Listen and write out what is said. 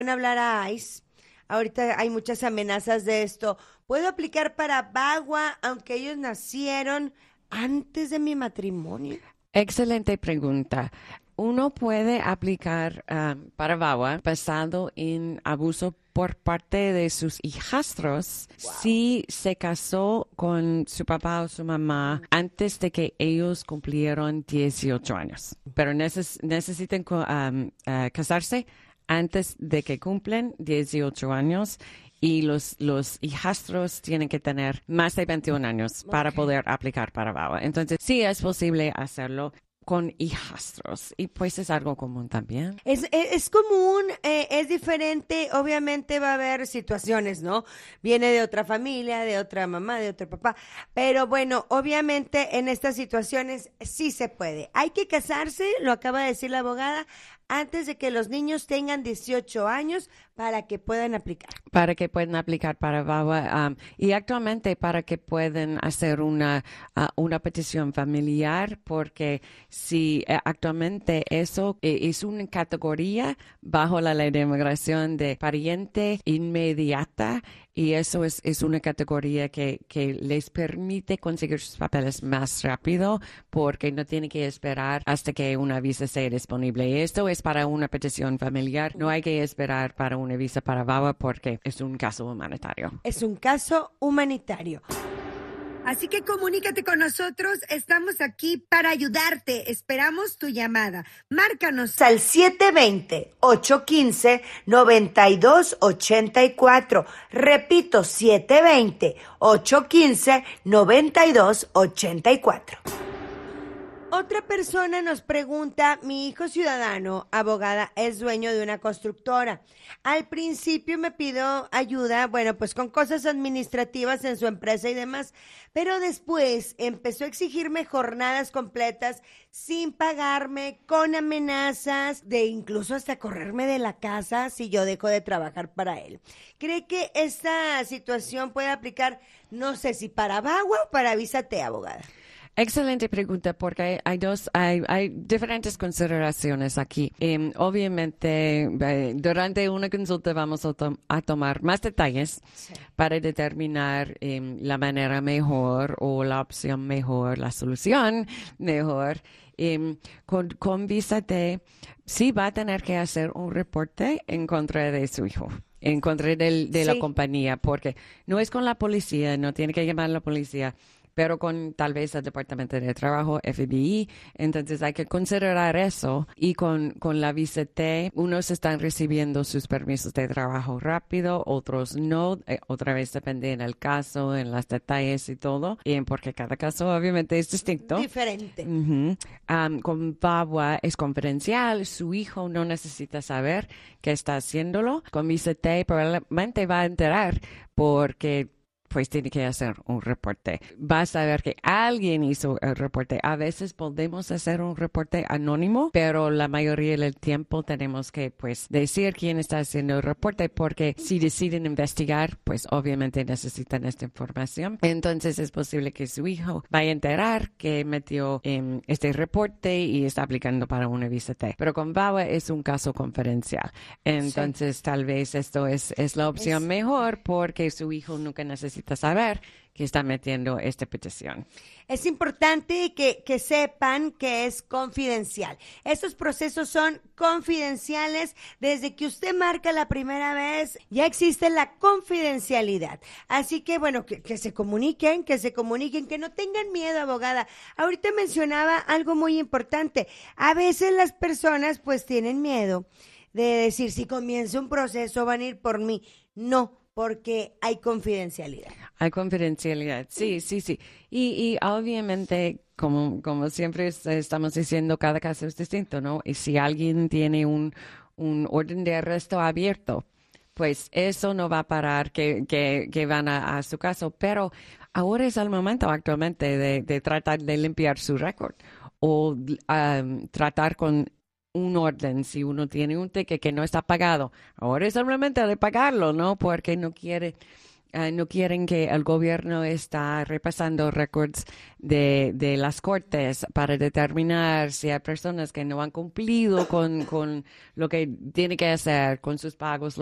hablar a ICE. Ahorita hay muchas amenazas de esto. ¿Puedo aplicar para VAWA aunque ellos nacieron antes de mi matrimonio? Excelente pregunta. Uno puede aplicar para VAWA basado en abuso por parte de sus hijastros si se casó con su papá o su mamá antes de que ellos cumplieron 18 años. Pero necesitan casarse antes de que cumplen 18 años y los hijastros tienen que tener más de 21 años para poder aplicar para VAWA. Entonces, sí es posible hacerlo con hijastros y pues es algo común también. Es común, es diferente, obviamente va a haber situaciones, ¿no? Viene de otra familia, de otra mamá, de otro papá, pero bueno, obviamente en estas situaciones sí se puede. Hay que casarse, lo acaba de decir la abogada, antes de que los niños tengan 18 años para que puedan aplicar. Para que puedan aplicar para VAWA y actualmente para que puedan hacer una petición familiar, porque si actualmente eso es una categoría bajo la ley de inmigración de pariente inmediata y eso es una categoría que les permite conseguir sus papeles más rápido porque no tienen que esperar hasta que una visa sea disponible. Esto es para una petición familiar, no hay que esperar para una visa para VAWA porque es un caso humanitario. Es un caso humanitario. Así que comunícate con nosotros, estamos aquí para ayudarte. Esperamos tu llamada. Márcanos al 720-815-9284. Repito, 720-815-9284. Otra persona nos pregunta, mi hijo ciudadano, abogada, es dueño de una constructora. Al principio me pidió ayuda, bueno, pues con cosas administrativas en su empresa y demás, pero después empezó a exigirme jornadas completas sin pagarme, con amenazas de incluso hasta correrme de la casa si yo dejo de trabajar para él. ¿Cree que esta situación puede aplicar, no sé si para VAWA o para Visa T, abogada? Excelente pregunta, porque hay diferentes consideraciones aquí. Obviamente, durante una consulta vamos a tomar más detalles para determinar la manera mejor o la opción mejor, la solución mejor. Con Visa T, sí va a tener que hacer un reporte en contra de su hijo, en contra de la compañía, porque no es con la policía, no tiene que llamar a la policía, pero con tal vez el Departamento de Trabajo, FBI. Entonces hay que considerar eso. Y con la Visa T, unos están recibiendo sus permisos de trabajo rápido, otros no. Otra vez depende en el caso, en los detalles y todo, porque cada caso obviamente es distinto. Diferente. Con VAWA es confidencial, su hijo no necesita saber que está haciéndolo. Con Visa T probablemente va a enterar porque pues tiene que hacer un reporte. Vas a ver que alguien hizo el reporte. A veces podemos hacer un reporte anónimo, pero la mayoría del tiempo tenemos que, pues, decir quién está haciendo el reporte, porque si deciden investigar, pues, obviamente necesitan esta información. Entonces, es posible que su hijo vaya a enterar que metió este reporte y está aplicando para una visa T. Pero con VAWA es un caso confidencial. Entonces, tal vez esto es la opción mejor porque su hijo nunca necesita saber que está metiendo esta petición. Es importante que sepan que es confidencial. Estos procesos son confidenciales. Desde que usted marca la primera vez, ya existe la confidencialidad. Así que, bueno, que se comuniquen, que no tengan miedo, abogada. Ahorita mencionaba algo muy importante. A veces las personas, pues, tienen miedo de decir, si comienza un proceso, van a ir por mí. No, porque hay confidencialidad. Hay confidencialidad, sí. Y obviamente, como siempre estamos diciendo, cada caso es distinto, ¿no? Y si alguien tiene un orden de arresto abierto, pues eso no va a parar que van a su caso. Pero ahora es el momento actualmente de tratar de limpiar su récord o tratar con un orden. Si uno tiene un ticket que no está pagado, ahora es el momento de pagarlo, ¿no? Porque no quiere no quieren que el gobierno está repasando récords de las cortes para determinar si hay personas que no han cumplido con lo que tiene que hacer con sus pagos